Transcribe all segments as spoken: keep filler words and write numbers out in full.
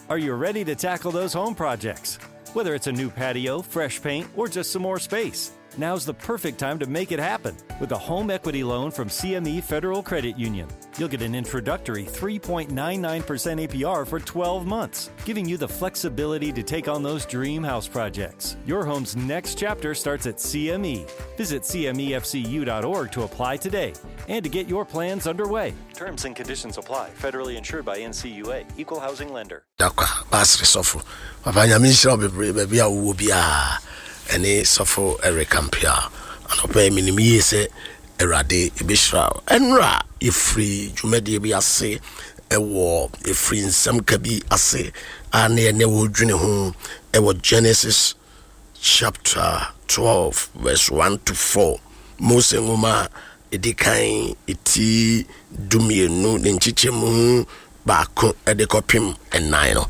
Are you ready to tackle those home projects? Whether it's a new patio, fresh paint, or just some more space, now's the perfect time to make it happen with a home equity loan from C M E Federal Credit Union. You'll get an introductory three point nine nine percent A P R for twelve months, giving you the flexibility to take on those dream house projects. Your home's next chapter starts at C M E. Visit C M E F C U dot org to apply today and to get your plans underway. Terms and conditions apply. Federally insured by N C U A. Equal housing lender. Dakwa basri sofo. Papa nyame shira bebre bia wo bia. Ene sofo erekampia. Anope minimi se erade ebishra. Enra ifri jumedi bi ase ewo ifri nsam kabi ase ane ene wo dwene ho ewo Genesis chapter twelve verse one to four. Mose ngoma edikan eti dumienu ne nchichemu baako edekopim enan no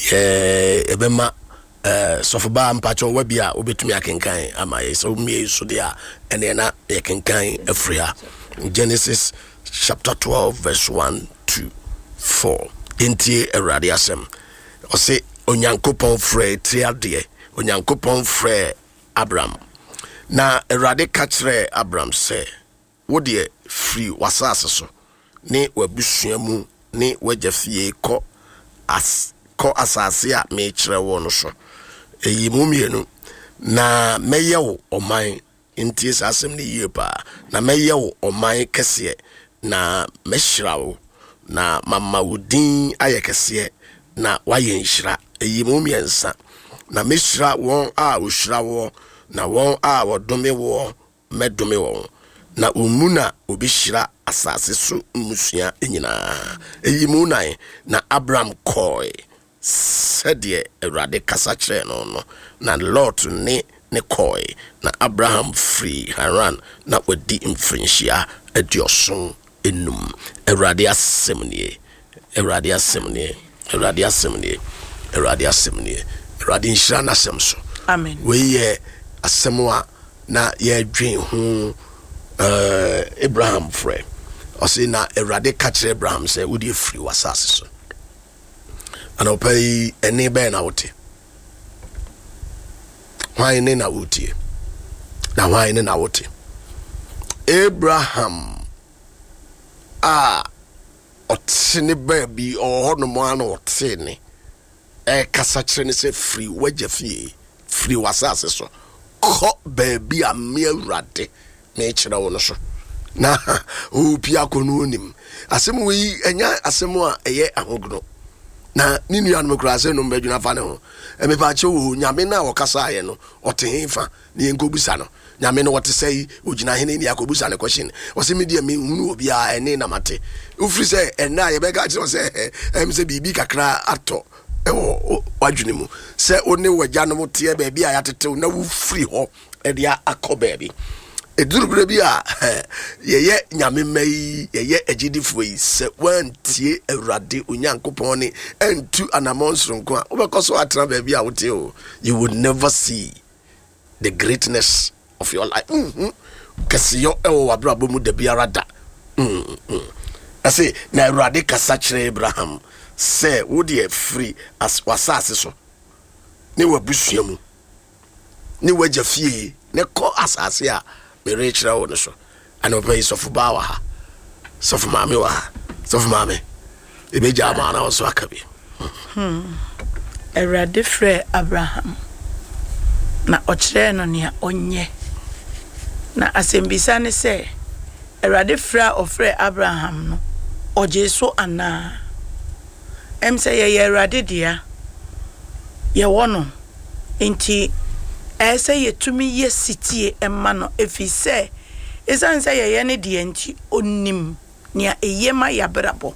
ye ebema eh sofoba mpacho wabia obetumi akenkan amaye so mie so dia ene na yekenkan afria Genesis chapter twelve verse one to four. Intie erade asem ose onyankopon frɛ triade onyankopon frɛ Abraham na erade ka kyerɛ Abraham sɛ wodie free wasase so ne wabusuamu ne wajafie ko as ko asase a me kyerɛ wo no so eyi mumienu na meyewo oman intie asem ne yie pa na meyewo oman kese na mehirawo na mama wudin ayekese na waye nhira eyi mumiensa na mehira won a wohira wo na won a wodome wo medome wo na umuna obishira asase so musua enyina eyimu nan na Abraham koi sedie erade kasa kire no no na Lot ne ne koi na Abraham free Haran na wadi mfrinhia adioson enum erade asemnie erade asemnie erade asemnie erade asemnie erade nhira na semso amen we ye asemwa na ye dwen ho Uh, Abraham frɛ ɔse na erade ka kyerɛ Abraham sɛ wodi free wasase so ana opai ene bɛ na wote hwan ne na wotie na hwan ne na wote Abraham a ɔte ne baabi ɔhɔ no mo ana ɔte ne e kasa kyerɛ ne sɛ free wagya fie free wasase so kɔ baabi a me Awurade me kyerɛ wo no so na o pia kono nim asem wi enya asem a eye ahogono na ni nuanom kura se no mbadwuna fa ne ho e me pa che wo nyame na wokasa aye no ote hefa ne enkobusa no nyame no wote sei ogina hene ni akobusa ne question o se me dia me hunu obi a ene na mate ufri se ena ye be ka che se em se bibi kakra ato e wo wadwune mu se one wagya no mote ba bia ya tetew na wo free ho e dia akobaabi edurubere bia yeye nyame mai yeye agidifo yi se wantie Awurade onyankopon ne entu anamonsronko a obekoso atra ba bia wote o you would never see the greatness of your life mhm kasiyo ewo wabrabo mu da biara da mhm ase na Awurade kasa kyerɛ Abraham se wodi free as wasase so ne wabusuamu ne wagya fie ne ko asase a mere kyerɛ wo no so ana opai sofu ba wa ha sofu mame wa ha sofu mame ebeja ma na wo so akabi hmm Erade frɛ Abraham na ɔkyerɛ no nea onye na asembisa ne sɛ Erade frɛ ofrɛ Abraham no ɔgye so ana em sɛ ye Erade dia ye wono enti ese yetumi yesitie emma no efise esan se ye ne de enti onim nia eyema yabrabo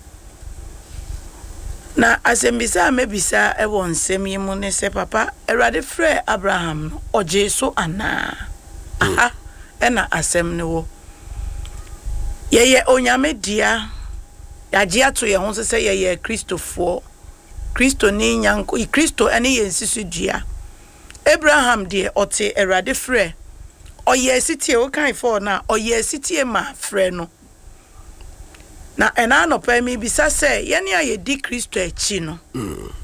na asembisa mebisa e won nsem yi mu ne se papa Erade frɛ Abraham no oje so ana aha ena asem ne wo ye ye onyame dia yaje ato ye ho se ye ye Kristofo Kristo ni nyanko Kristo ene ye nsisu dia Abraham de ote Erade frɛ oye sitie o kan for na oye sitie ma frɛ no na ena no pa mi bisa sɛ ye ne aye di Kristo achi no